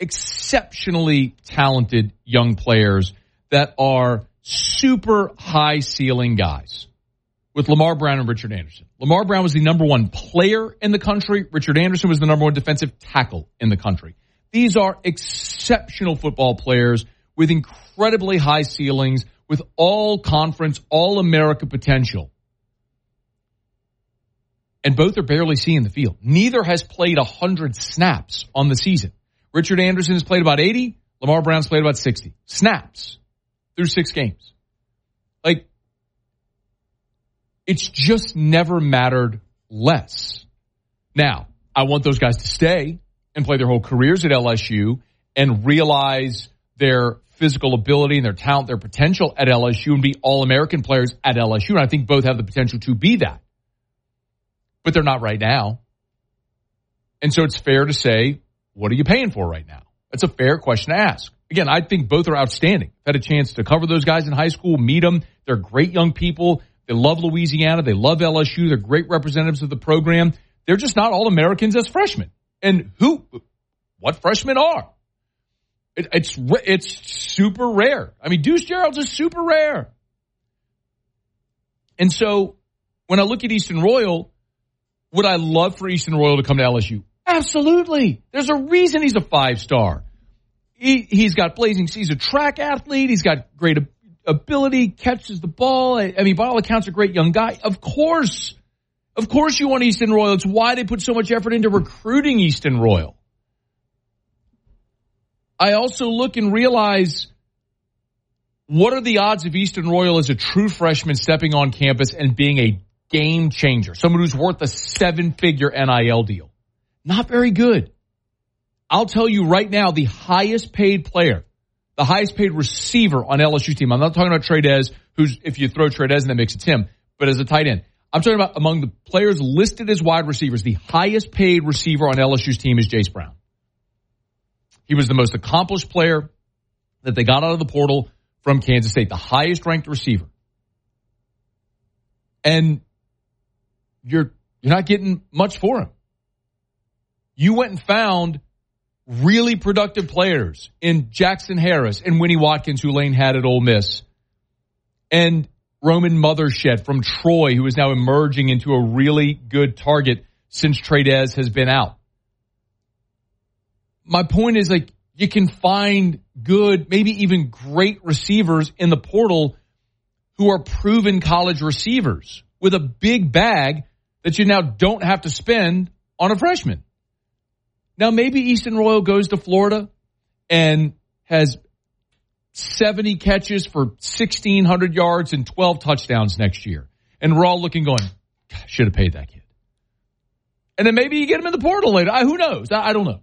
exceptionally talented young players that are super high ceiling guys with Lamar Brown and Richard Anderson. Lamar Brown was the number one player in the country. Richard Anderson was the number one defensive tackle in the country. These are exceptional football players with incredibly high ceilings, with all conference, all America potential. And both are barely seeing the field. Neither has played 100 snaps on the season. Richard Anderson has played about 80. Lamar Brown's played about 60 snaps through 6 games. Like, it's just never mattered less. Now, I want those guys to stay and play their whole careers at LSU and realize their physical ability and their talent, their potential at LSU and be All-American players at LSU. And I think both have the potential to be that. But they're not right now. And so it's fair to say, what are you paying for right now? That's a fair question to ask. Again, I think both are outstanding. I've had a chance to cover those guys in high school, meet them. They're great young people. They love Louisiana. They love LSU. They're great representatives of the program. They're just not All-Americans as freshmen. And what freshmen are? It's super rare. I mean, Deuce Gerald's is super rare. And so when I look at Easton Royal, would I love for Easton Royal to come to LSU? Absolutely. There's a reason he's a 5-star. He's got blazing. He's a track athlete. He's got great ability, catches the ball. I mean, by all accounts, a great young guy. Of course you want Easton Royal. It's why they put so much effort into recruiting Easton Royal. I also look and realize, what are the odds of Easton Royal as a true freshman stepping on campus and being a game changer, someone who's worth a 7-figure NIL deal? Not very good. I'll tell you right now, the highest paid player, the highest paid receiver on LSU's team, I'm not talking about Tradez, who's, if you throw Tradez in, that makes it him, but as a tight end. I'm talking about among the players listed as wide receivers, the highest paid receiver on LSU's team is Jace Brown. He was the most accomplished player that they got out of the portal from Kansas State, the highest ranked receiver. And you're not getting much for him. You went and found really productive players in Jackson Harris and Winnie Watkins, who Lane had at Ole Miss, and Roman Mothershed from Troy, who is now emerging into a really good target since Tradez has been out. My point is, like, you can find good, maybe even great receivers in the portal who are proven college receivers with a big bag that you now don't have to spend on a freshman. Now, maybe Easton Royal goes to Florida and has 70 catches for 1,600 yards and 12 touchdowns next year. And we're all looking going, I should have paid that kid. And then maybe you get him in the portal later. Who knows? I don't know.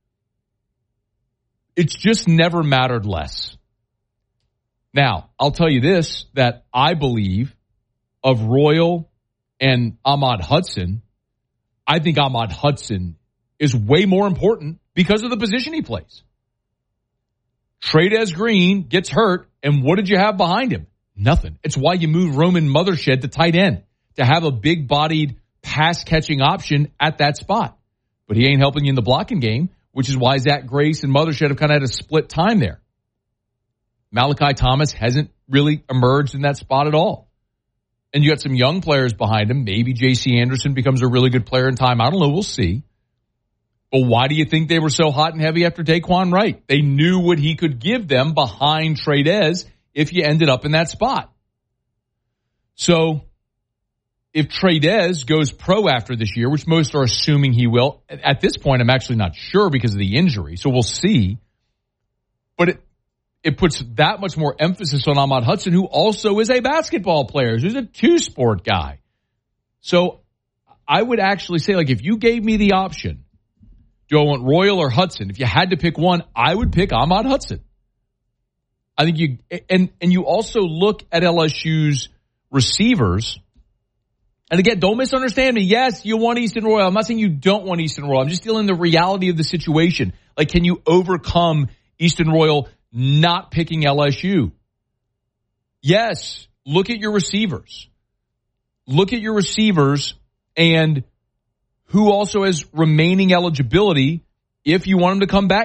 It's just never mattered less. Now, I'll tell you this, that I believe of Royal and Ahmad Hudson, I think Ahmad Hudson is way more important because of the position he plays. Tradez Green gets hurt, and what did you have behind him? Nothing. It's why you move Roman Mothershed to tight end, to have a big-bodied pass-catching option at that spot. But he ain't helping you in the blocking game, which is why Zach Grace and Mothershed have kind of had a split time there. Malachi Thomas hasn't really emerged in that spot at all. And you got some young players behind him. Maybe J.C. Anderson becomes a really good player in time. I don't know. We'll see. But why do you think they were so hot and heavy after Daquan Wright? They knew what he could give them behind Tradez if you ended up in that spot. So if Tradez goes pro after this year, which most are assuming he will, at this point I'm actually not sure because of the injury, so we'll see. But it puts that much more emphasis on Ahmad Hudson, who also is a basketball player, who's a two-sport guy. So I would actually say, like, if you gave me the option, do I want Royal or Hudson? If you had to pick one, I would pick Ahmad Hudson. I think you and you also look at LSU's receivers. And again, don't misunderstand me. Yes, you want Easton Royal. I'm not saying you don't want Easton Royal. I'm just dealing the reality of the situation. Like, can you overcome Easton Royal not picking LSU? Yes. Look at your receivers. Look at your receivers and who also has remaining eligibility if you want them to come back